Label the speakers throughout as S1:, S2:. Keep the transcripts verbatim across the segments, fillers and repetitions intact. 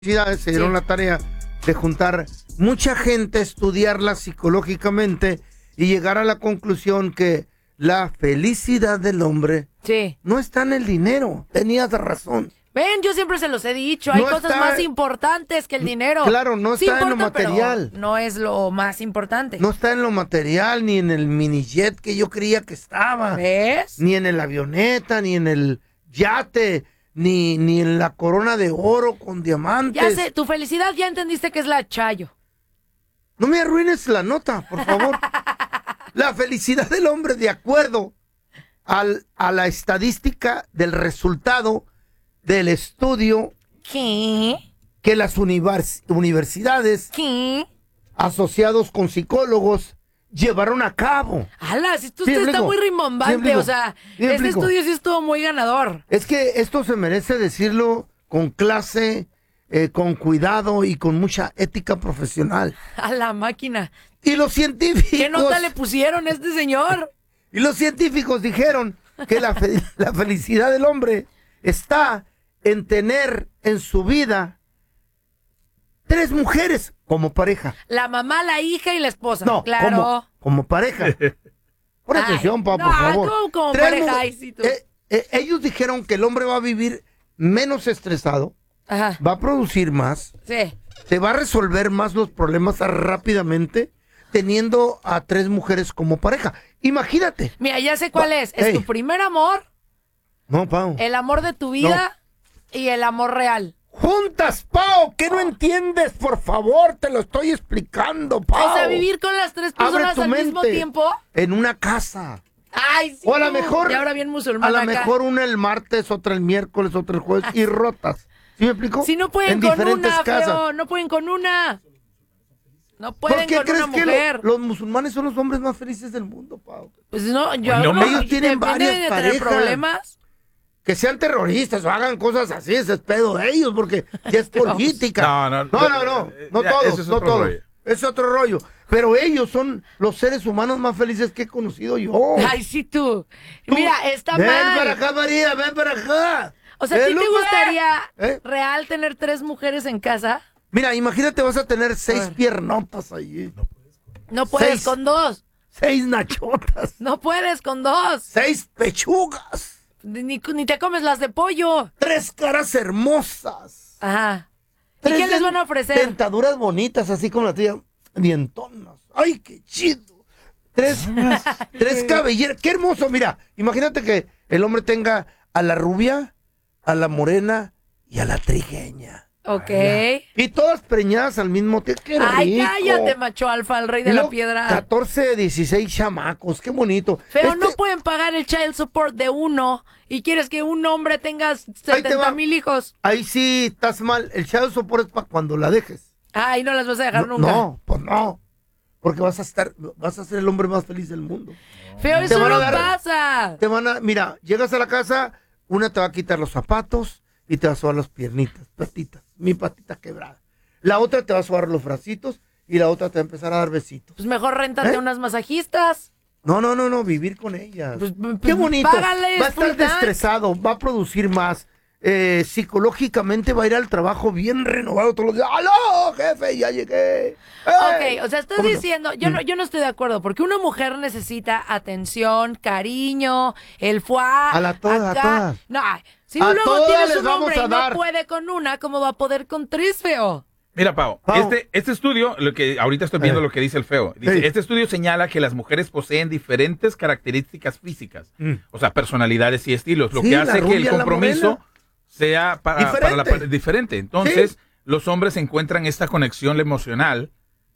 S1: se dieron sí. la tarea de juntar mucha gente, estudiarla psicológicamente y llegar a la conclusión que la felicidad del hombre
S2: sí.
S1: no está en el dinero. Tenías razón.
S2: Ven, yo siempre se los he dicho, hay no cosas está, más importantes que el dinero.
S1: Claro, no
S2: sí
S1: está
S2: importa,
S1: en lo material.
S2: No es lo más importante.
S1: No está en lo material, ni en el minijet que yo creía que estaba.
S2: ¿Ves?
S1: Ni en la avioneta, ni en el yate. Ni, ni en la corona de oro con diamantes.
S2: Ya sé, tu felicidad ya entendiste que es la Chayo.
S1: No me arruines la nota, por favor. La felicidad del hombre, de acuerdo al, a la estadística del resultado del estudio
S2: ¿Qué?
S1: que las univers, universidades
S2: ¿Qué?
S1: asociados con psicólogos llevaron a cabo.
S2: ¡Hala! Si esto
S1: sí,
S2: está
S1: explico.
S2: muy rimbombante,
S1: sí,
S2: o sea,
S1: sí,
S2: este
S1: explico.
S2: estudio sí estuvo muy ganador.
S1: Es que esto se merece decirlo con clase, eh, con cuidado y con mucha ética profesional.
S2: A la máquina.
S1: Y los científicos...
S2: ¿Qué nota le pusieron a este señor?
S1: Y los científicos dijeron que la, fe, la felicidad del hombre está en tener en su vida tres mujeres como pareja.
S2: La mamá, la hija y la esposa.
S1: No,
S2: claro.
S1: como, como pareja. Pon atención, papá,
S2: no,
S1: por favor.
S2: Tú como
S1: tres
S2: pareja,
S1: mu-
S2: ay, sí, tú.
S1: Eh, eh, ellos dijeron que el hombre va a vivir menos estresado,
S2: Ajá.
S1: va a producir más,
S2: Sí.
S1: te va a resolver más los problemas rápidamente teniendo a tres mujeres como pareja. Imagínate.
S2: Mira, ya sé cuál es. Es
S1: Ey.
S2: tu primer amor,
S1: No, Pau.
S2: el amor de tu vida y el amor real.
S1: Juntas, Pau, ¿qué no entiendes? Por favor, te lo estoy explicando, Pau.
S2: O sea, vivir con las tres
S1: Abre
S2: personas
S1: tu
S2: al
S1: mente.
S2: mismo tiempo.
S1: En una casa.
S2: Ay, sí.
S1: O a lo
S2: tú.
S1: mejor,
S2: Y ahora bien musulmán
S1: a lo
S2: acá.
S1: mejor una el martes, otra el miércoles, otra el jueves y rotas. ¿Sí me explico?
S2: Si no pueden
S1: en
S2: con
S1: diferentes
S2: una,
S1: casas.
S2: feo, no pueden con una. No
S1: ¿Por
S2: pueden
S1: qué
S2: con
S1: crees
S2: una
S1: que
S2: mujer.
S1: lo- los musulmanes son los hombres más felices del mundo, Pau?
S2: Pues no, yo
S3: Bueno,
S2: no,
S1: ellos tienen
S2: depende
S1: varias
S2: de tener
S1: parejas.
S2: problemas.
S1: Que sean terroristas o hagan cosas así, ese es pedo de ellos, porque ya es política.
S3: No, no,
S1: no, no, no, no
S3: ya,
S1: todos,
S3: eso es
S1: no
S3: otro
S1: todos.
S3: rollo.
S1: Es otro rollo. Pero ellos son los seres humanos más felices que he conocido yo.
S2: Ay, sí, tú.
S1: Tú,
S2: Mira, está
S1: ven
S2: mal.
S1: para acá, María, ven para acá.
S2: O sea, ¿a ti
S1: Ven,
S2: te
S1: Lupe.
S2: gustaría
S1: ¿Eh?
S2: real tener tres mujeres en casa?
S1: Mira, imagínate, vas a tener seis
S2: A ver.
S1: piernotas ahí.
S2: No puedes
S1: Seis.
S2: con dos.
S1: Seis nachotas.
S2: No puedes con dos.
S1: Seis pechugas.
S2: Ni, ni te comes las de pollo.
S1: Tres caras hermosas.
S2: Ajá. ¿Y
S1: Tres
S2: qué les
S1: den-
S2: van a ofrecer?
S1: Dentaduras bonitas, así como la tía. Dientonas. ¡Ay, qué chido! Tres, tres cabelleras. ¡Qué hermoso! Mira, imagínate que el hombre tenga a la rubia, a la morena y a la trigueña.
S2: Ok.
S1: Y todas preñadas al mismo tiempo. ¡Qué rico!
S2: Ay, cállate, macho alfa, el rey de
S1: Y
S2: la
S1: luego,
S2: piedra.
S1: catorce, dieciséis chamacos. ¡Qué bonito!
S2: Feo,
S1: Este-
S2: no pueden pagar el child support de uno y quieres que un hombre tenga
S1: Ahí te
S2: setenta
S1: va.
S2: mil hijos.
S1: Ahí sí estás mal. El child support es para cuando la dejes.
S2: Ay, no las vas a dejar
S1: No,
S2: nunca.
S1: no, pues no. Porque vas a estar, vas a ser el hombre más feliz del mundo.
S2: Feo,
S1: Te
S2: eso
S1: van a
S2: no
S1: dar-
S2: pasa.
S1: Te van a, mira, llegas a la casa, una te va a quitar los zapatos y te va a sobar las piernitas, patitas, mi patita quebrada. La otra te va a sobar los bracitos y la otra te va a empezar a dar besitos.
S2: Pues mejor réntate
S1: ¿Eh?
S2: unas masajistas.
S1: No, no, no, no, vivir con ellas.
S2: Pues, pues,
S1: Qué bonito.
S2: págales
S1: Va a estar
S2: full time.
S1: destresado, va a producir más. Eh, psicológicamente va a ir al trabajo bien renovado todos los días. ¡Aló, jefe! Ya llegué. ¡Ey!
S2: Ok, o sea, estás
S1: ¿Cómo no?
S2: diciendo, yo no, yo no estoy de acuerdo, porque una mujer necesita atención, cariño, el fuá.
S1: A la todas, a
S2: acá.
S1: todas.
S2: No, si
S1: A
S2: luego
S1: todas
S2: tienes
S1: les
S2: un
S1: vamos
S2: hombre
S1: a
S2: y
S1: dar.
S2: no puede con una, ¿cómo va a poder con tres, feo?
S3: Mira, Pau,
S1: Pau.
S3: Este, este estudio, lo que ahorita estoy viendo
S1: Eh.
S3: lo que dice el feo. Dice,
S1: Sí.
S3: este estudio señala que las mujeres poseen diferentes características físicas,
S1: Mm.
S3: o sea, personalidades y estilos, lo
S1: Sí,
S3: que
S1: la
S3: hace que
S1: rubia,
S3: el
S1: la
S3: compromiso
S1: morena.
S3: sea para,
S1: Diferente.
S3: para la par- diferente. Entonces,
S1: Sí.
S3: los hombres encuentran esta conexión emocional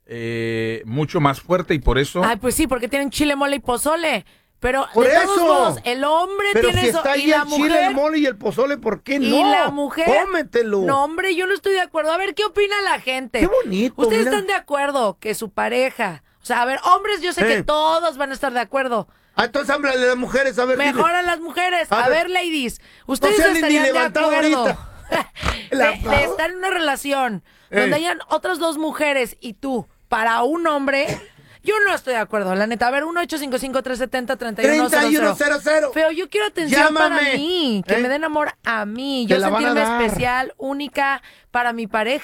S3: eh, mucho más fuerte y por eso...
S2: Ay, pues sí, porque tienen chile, mole y pozole. Pero
S1: Por
S2: de todos
S1: eso.
S2: modos, el hombre
S1: Pero
S2: tiene
S1: si
S2: eso
S1: está
S2: y
S1: ahí
S2: la
S1: el chile,
S2: mujer.
S1: el mole y el pozole, ¿por qué no?
S2: ¿Y la mujer?
S1: Cómetelo.
S2: No, hombre, yo no estoy de acuerdo. A ver, ¿qué opina la gente?
S1: Qué bonito,
S2: ¿Ustedes
S1: mira.
S2: están de acuerdo que su pareja... O sea, a ver, hombres, yo sé
S1: Eh.
S2: que todos van a estar de acuerdo.
S1: Ah, entonces háblale de las mujeres, a ver. dile.
S2: Mejor a las mujeres.
S1: A
S2: A,
S1: ver.
S2: ver, ladies, ustedes
S1: No se han ni
S2: estarían de
S1: levantado
S2: acuerdo
S1: ahorita.
S2: de,
S1: La
S2: de
S1: Pau.
S2: estar en una relación
S1: Eh.
S2: donde hayan otras dos mujeres y tú para un hombre Yo no estoy de acuerdo, la neta. A ver, uno ocho cinco cinco, tres siete cero, tres uno
S1: treinta y uno
S2: cero
S1: cero cero.
S2: Feo, yo quiero atención
S1: Llámame.
S2: para mí. Que
S1: ¿Eh?
S2: me den amor a mí.
S1: Te
S2: Yo
S1: la van a
S2: sentirme
S1: dar.
S2: especial, única para mi pareja.